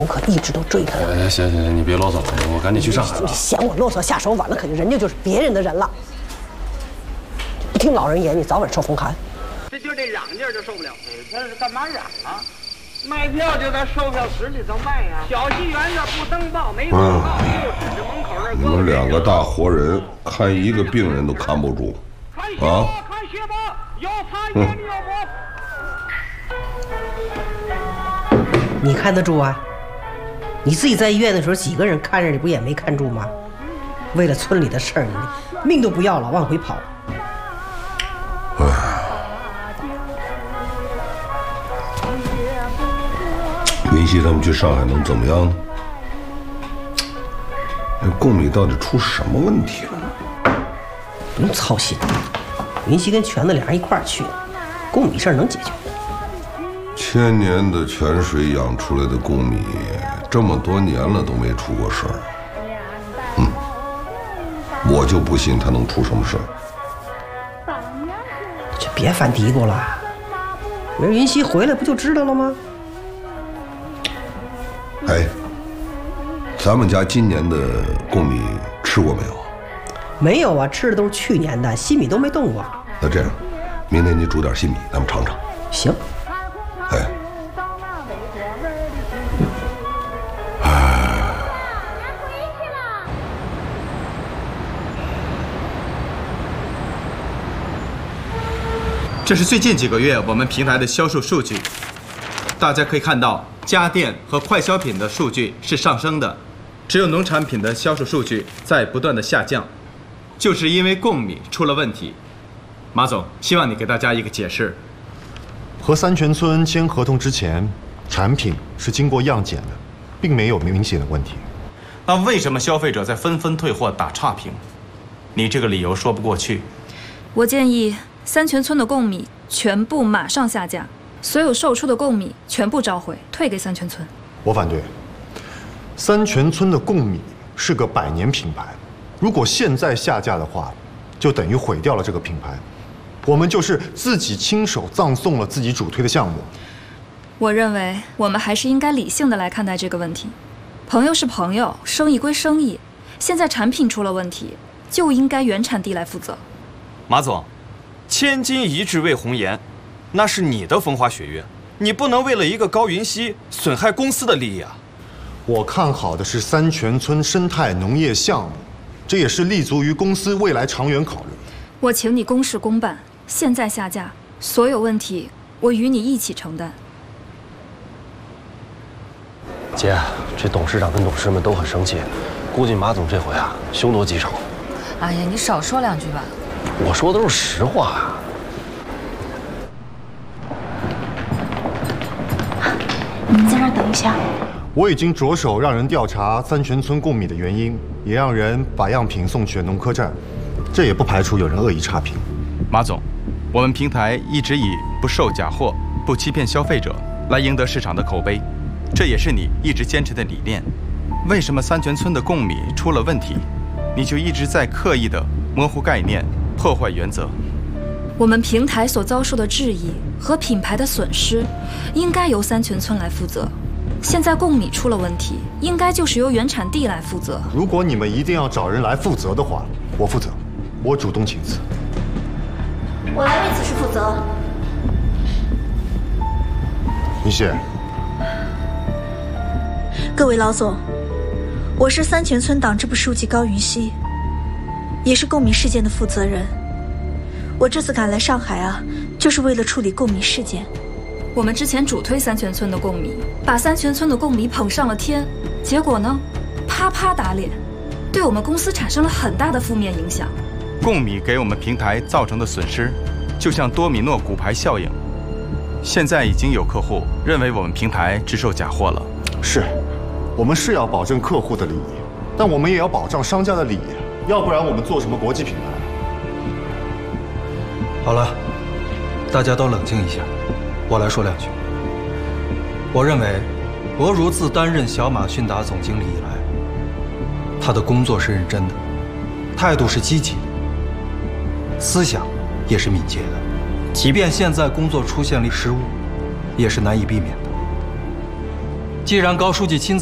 我可一直都追他。 行，你别啰嗦了，我赶紧去上海了。 你嫌我啰嗦，下手晚了，可就人家就是别人的人了。不听老人言，你早晚受风寒。 这就这嚷劲儿就受不了。他是干嘛嚷啊？卖票就在售票室里头卖呀。小戏园子不登报没广告，就指着门口那。 你们2个大活人看一个病人都看不住，啊？ 看血吧，有残疾的有不？ 你看得住啊？你自己在医院的时候，几个人看着你不也没看住吗？为了村里的事儿，你命都不要了，往回跑。 云溪他们去上海能怎么样呢？那贡米到底出什么问题了呢？ 不用操心，云溪跟全子俩人一块儿去，贡米事儿能解决。 1000年的泉水养出来的贡米，这么多年了都没出过事儿。我就不信他能出什么事儿。 就别犯嘀咕了，明儿云溪回来不就知道了吗？ 哎，咱们家今年的贡米吃过没有？ 没有啊，吃的都是去年的，新米都没动过。 那这样，明天你煮点新米，咱们尝尝。 行。 哎。 这是最近几个月我们平台的销售数据，大家可以看到，家电和快消品的数据是上升的，只有农产品的销售数据在不断的下降，就是因为贡米出了问题。马总，希望你给大家一个解释。 和三泉村签合同之前，产品是经过样检的，并没有明显的问题。 那为什么消费者在纷纷退货打差评？你这个理由说不过去。 我建议三泉村的贡米全部马上下架，所有售出的贡米全部召回，退给三泉村。 我反对。三泉村的贡米是个100年品牌，如果现在下架的话，就等于毁掉了这个品牌。我们就是自己亲手葬送了自己主推的项目。 我认为我们还是应该理性的来看待这个问题。朋友是朋友，生意归生意，现在产品出了问题，就应该原产地来负责。 马总，千金一掷为红颜，那是你的风花雪月，你不能为了一个高云溪损害公司的利益啊！ 我看好的是三泉村生态农业项目，这也是立足于公司未来长远考虑。 我请你公事公办，现在下架，所有问题我与你一起承担。 姐，这董事长跟董事们都很生气，估计马总这回啊凶多吉少。 哎呀，你少说2句吧。 我说的都是实话啊。 你们在这儿等一下。 我已经着手让人调查三泉村贡米的原因，也让人把样品送去农科站，这也不排除有人恶意差评。 马总，我们平台一直以不售假货、不欺骗消费者来赢得市场的口碑，这也是你一直坚持的理念。为什么三泉村的贡米出了问题，你就一直在刻意的模糊概念、破坏原则？ 我们平台所遭受的质疑和品牌的损失，应该由三泉村来负责。现在贡米出了问题，应该就是由原产地来负责。 如果你们一定要找人来负责的话，我负责，我主动请辞。 我来为此事负责。 云溪， 各位老总，我是三泉村党支部书记高云溪，也是贡米事件的负责人。我这次赶来上海啊，就是为了处理贡米事件。 我们之前主推三泉村的贡米，把三泉村的贡米捧上了天，结果呢，啪啪打脸，对我们公司产生了很大的负面影响。 贡米给我们平台造成的损失，就像多米诺骨牌效应。现在已经有客户认为我们平台制售假货了。 是，我们是要保证客户的利益，但我们也要保障商家的利益，要不然我们做什么国际品牌？ 好了，大家都冷静一下，我来说2句。我认为，博如自担任小马迅达总经理以来，他的工作是认真的，态度是积极的，思想也是敏捷的。即便现在工作出现了失误，也是难以避免的。 既然高书记亲自